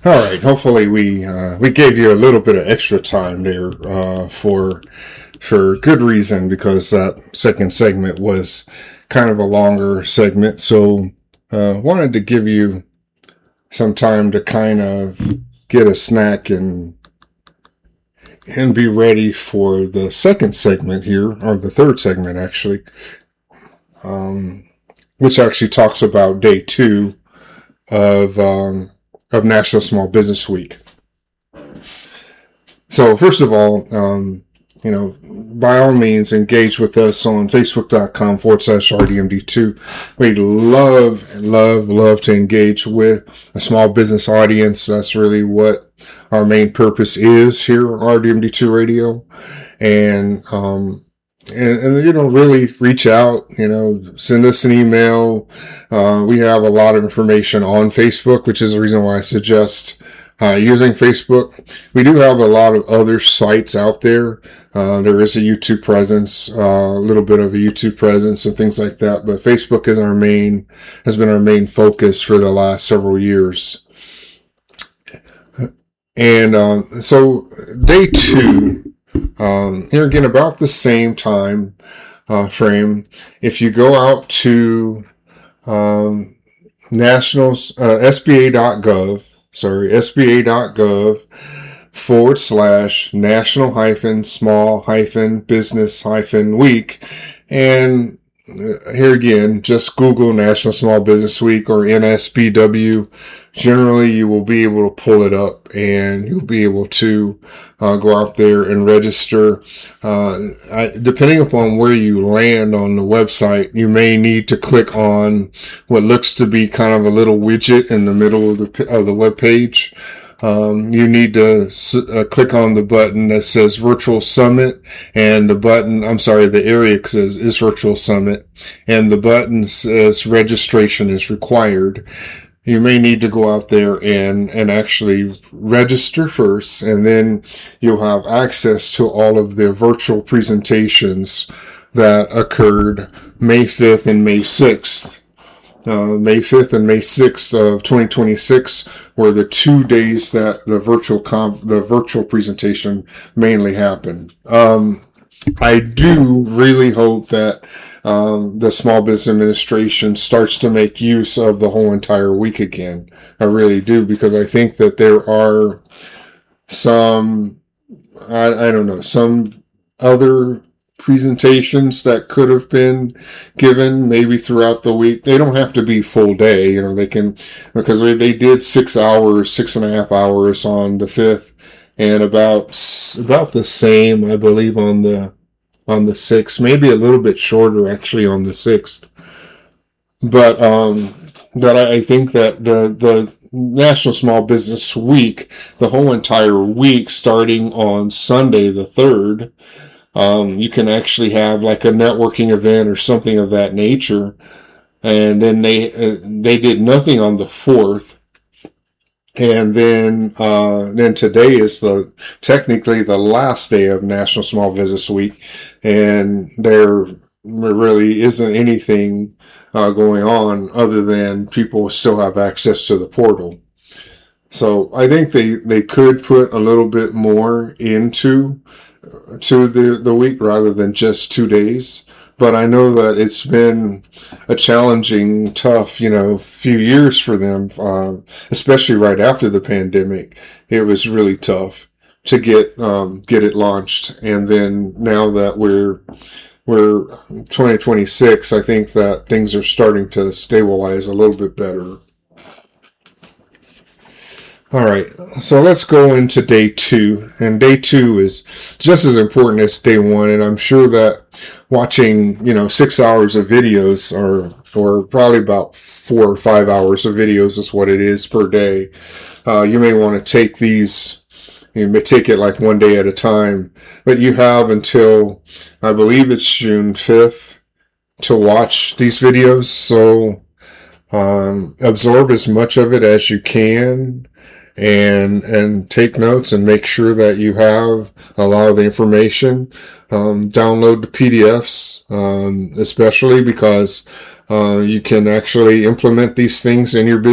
All right. Hopefully we gave you a little bit of extra time there for good reason, because that second segment was kind of a longer segment. So wanted to give you some time to kind of get a snack and be ready for the second segment here, or the third segment actually, which actually talks about day 2 of National Small Business Week. So first of all, by all means, engage with us on facebook.com/RDMD2. We'd love to engage with a small business audience. That's really what our main purpose is here on RDMD2 Radio. And really reach out, send us an email. We have a lot of information on Facebook, which is the reason why I suggest using Facebook. We do have a lot of other sites out there. There is a YouTube presence, a little bit of a YouTube presence and things like that. But Facebook has been our main focus for the last several years. And so day 2, here again, about the same time frame. If you go out to SBA.gov/national-small-business-week, and here again, just Google National Small Business Week or NSBW. Generally, you will be able to pull it up and you'll be able to go out there and register. Depending upon where you land on the website, you may need to click on what looks to be kind of a little widget in the middle of the web page. You need to click on the button that says Virtual Summit, and the area says is Virtual Summit, and the button says registration is required. You may need to go out there and actually register first, and then you'll have access to all of the virtual presentations that occurred May 5th and May 6th. May 5th and May 6th of 2026 were the 2 days that the virtual presentation mainly happened. I do really hope that the Small Business Administration starts to make use of the whole entire week again. I really do, because I think that there are some other presentations that could have been given maybe throughout the week. They don't have to be full day, they can, because they did 6.5 hours on the 5th, and about the same, I believe, on the 6th, maybe a little bit shorter actually on the 6th. But I think that the National Small Business Week, the whole entire week, starting on Sunday the 3rd, you can actually have like a networking event or something of that nature. And then they did nothing on the 4th. And then today is technically the last day of National Small Business Week, and there really isn't anything going on other than people still have access to the portal. So I think they could put a little bit more into the week rather than just 2 days. But I know that it's been a challenging, tough, few years for them, especially right after the pandemic. It was really tough to get it launched. And then now that we're 2026, I think that things are starting to stabilize a little bit better. All right, so let's go into day 2, and day 2 is just as important as day 1, and I'm sure that watching, 6 hours of videos, or probably about 4 or 5 hours of videos is what it is per day. You may want to take these, you may take it like one day at a time, but you have until, I believe it's June 5th to watch these videos, so absorb as much of it as you can. And take notes and make sure that you have a lot of the information. Download the PDFs, especially because you can actually implement these things in your business.